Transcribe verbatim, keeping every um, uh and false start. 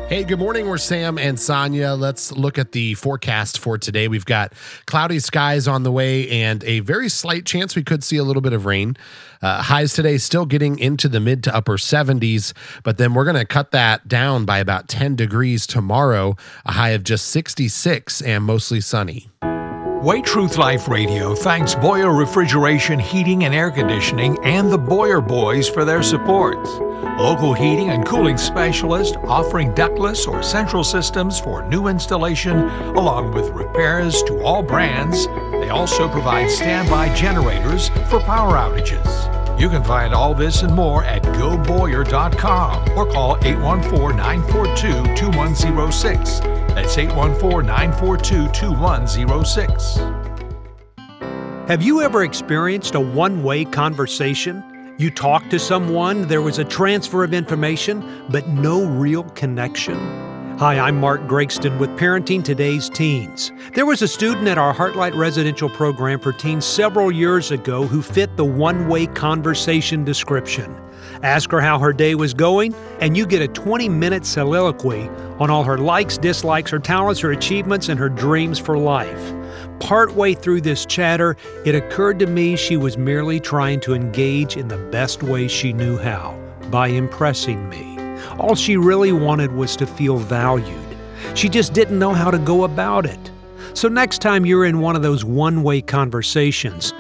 Hey, good morning. We're Sam and Sonia. Let's look at the forecast for today. We've got cloudy skies on the way and a very slight chance we could see a little bit of rain. Uh, highs today still getting into the mid to upper seventies, but then we're going to cut that down by about ten degrees tomorrow, a high of just sixty-six and mostly sunny. Way Truth Life Radio thanks Boyer Refrigeration, Heating and Air Conditioning and the Boyer Boys for their support. Local heating and cooling specialist offering ductless or central systems for new installation along with repairs to all brands. They also provide standby generators for power outages. You can find all this and more at go boyer dot com or call eight one four, nine four two, two one zero six. That's eight one four, nine four two, two one zero six. Have you ever experienced a one-way conversation? You talked to someone, there was a transfer of information, but no real connection? Hi, I'm Mark Gregston with Parenting Today's Teens. There was a student at our Heartlight residential program for teens several years ago who fit the one-way conversation description. Ask her how her day was going, and you get a twenty-minute soliloquy on all her likes, dislikes, her talents, her achievements, and her dreams for life. Partway through this chatter, it occurred to me she was merely trying to engage in the best way she knew how, by impressing me. All she really wanted was to feel valued. She just didn't know how to go about it. So next time you're in one of those one-way conversations,